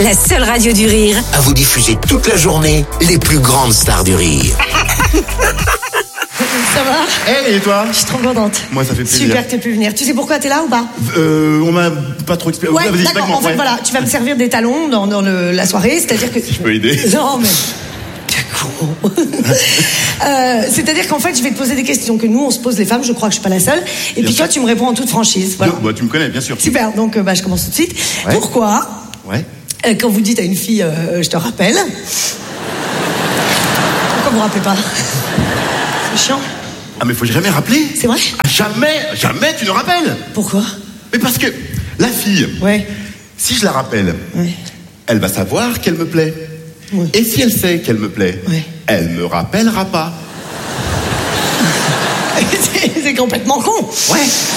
la seule radio du rire à vous diffuser toute la journée les plus grandes stars du rire. Ça va? Hey, et toi? Je suis trop contente. Moi, ça fait plaisir. Super que tu aies pu venir. Tu sais pourquoi t'es là ou pas? On m'a pas trop expliqué. Ouais, Vas-y, d'accord. En fait, voilà, tu vas me servir des talons dans la soirée, c'est-à-dire que... Je peux aider? Non, mais... c'est-à-dire qu'en fait, je vais te poser des questions que nous, on se pose les femmes, je crois que je suis pas la seule. Et Bien puis toi, sûr. tu me réponds en toute franchise. Voilà. Bah, tu me connais, bien sûr. Super, donc je commence tout de suite. Ouais. Pourquoi, Ouais. quand vous dites à une fille, je te rappelle, pourquoi vous rappelez pas? C'est chiant. Ah, mais faut jamais rappeler. C'est vrai? Ah, jamais tu ne rappelles. Pourquoi? Mais parce que la fille, Ouais. si je la rappelle, Ouais. elle va savoir qu'elle me plaît. Ouais. Et si elle sait qu'elle me plaît, Ouais. elle me rappellera pas. C'est complètement con. Ouais.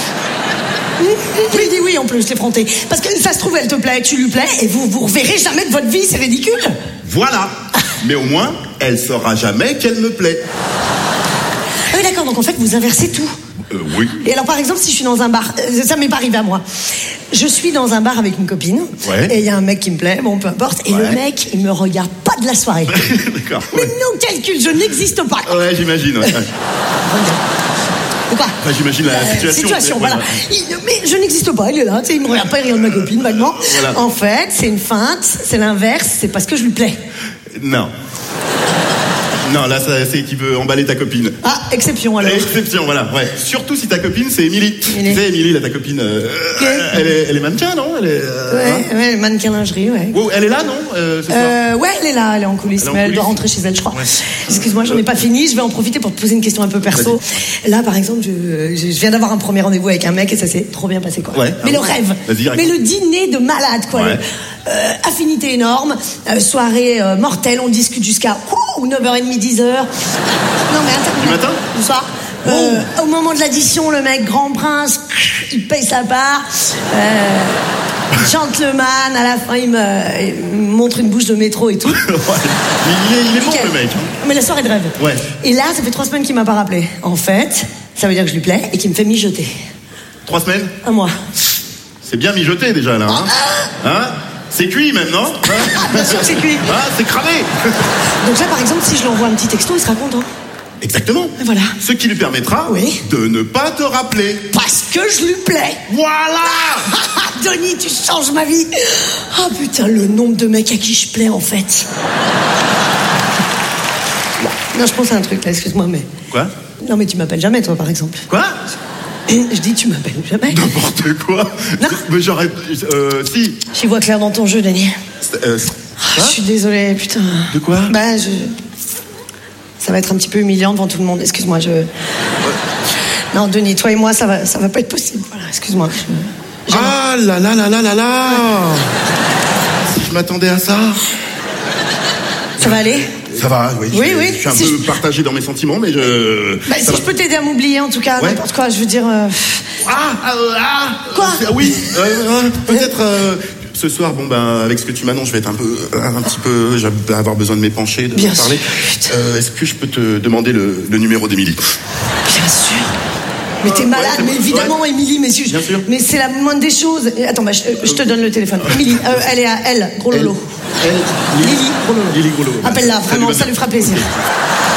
Je lui dis oui en plus, je l'ai fronté. Parce que ça se trouve, elle te plaît, tu lui plais, et vous reverrez jamais de votre vie, c'est ridicule. Voilà. Mais au moins, elle saura jamais qu'elle me plaît. Ah oui, d'accord, donc en fait, vous inversez tout. Oui. Et alors, par exemple, si je suis dans un bar, ça m'est pas arrivé à moi. Je suis dans un bar avec une copine, Ouais. et il y a un mec qui me plaît, bon, peu importe, et Ouais. le mec, il me regarde pas de la soirée. D'accord. Mais Ouais. non, calcul, je n'existe pas. Ouais, j'imagine. Ouais. De quoi? Enfin, j'imagine la situation. Voilà. Mais je n'existe pas, il est là, tu sais, il me regarde pas, il regarde ma copine, vaguement. Voilà. En fait, c'est une feinte, c'est l'inverse, c'est parce que je lui plais. Non. Non, là, c'est qu'il veut emballer ta copine. Ah, exception alors. Exception, voilà. Ouais. Surtout si ta copine, c'est Émilie. Tu sais, Émilie, là, ta copine, elle est mannequin, non? Elle est, Ouais, mannequin lingerie, ouais. Oh, elle est là, non? Ce soir Ouais, elle est là, elle est en coulisses, Elle est en mais elle doit coulisses. rentrer chez elle, je crois. Ouais. Excuse-moi, j'en ai pas fini, je vais en profiter pour te poser une question un peu perso. Là, par exemple, je viens d'avoir un premier rendez-vous avec un mec et ça s'est trop bien passé, quoi. Ouais. Mais le rêve, Vas-y, raconte. mais le dîner de malade, quoi. Ouais. Affinité énorme, soirée mortelle, on discute jusqu'à 9h30, 10h. Non, mais attends. Du matin? Du soir. Au moment de l'addition, le mec grand prince, il paye sa part. Gentleman, à la fin, il me montre une bouche de métro et tout. Ouais. Il est bon, Nickel. le mec. Mais la soirée de rêve. Ouais. Et là, ça fait 3 semaines qu'il m'a pas rappelé. En fait, ça veut dire que je lui plais et qu'il me fait mijoter. 3 semaines? Un mois. C'est bien mijoté, déjà, là, hein? Hein? C'est cuit, même, non? Hein? Bien sûr que c'est cuit. Ah, c'est cramé. Donc là, par exemple, si je lui envoie un petit texto, il sera content. Exactement. Et voilà. Ce qui lui permettra Oui. de ne pas te rappeler. Parce que je lui plais. Voilà. Denis, tu changes ma vie. Oh putain, le nombre de mecs à qui je plais, en fait. Non, je pense à un truc, là, excuse-moi, mais... Quoi? Non, mais tu m'appelles jamais, toi, par exemple. Quoi? Je dis, tu m'appelles jamais. N'importe quoi. Non. Mais j'aurais... si. J'y vois clair dans ton jeu, Denis. Quoi? Je suis désolée, putain. De quoi? Bah, ça va être un petit peu humiliant devant tout le monde. Excuse-moi, Non, Denis, toi et moi, ça va pas être possible. Voilà, excuse-moi. Ah là là là là là là. Si je m'attendais à ça. Ça va aller? Ça va, oui. Oui, oui. Je suis un Si peu partagé dans mes sentiments, mais je... Bah, ça si va. je peux t'aider à m'oublier, en tout cas, Ouais. n'importe quoi, je veux dire... Quoi? Oui, peut-être... ce soir, bon ben, avec ce que tu m'annonces, je vais être un petit peu, je vais avoir besoin de m'épancher, de Bien parler. sûr. Est-ce que je peux te demander le numéro d'Émilie? Bien sûr. Mais t'es malade, ouais, mais c'est- évidemment, ouais. Émilie, mais Bien sûr. mais c'est la moindre des choses. Et attends, bah, je te donne le téléphone. Émilie, elle est à elle, gros lolo. Elle, Lily, gros lolo. Lily Groslo. Appelle-la, vraiment, Salut, ça lui fera plaisir.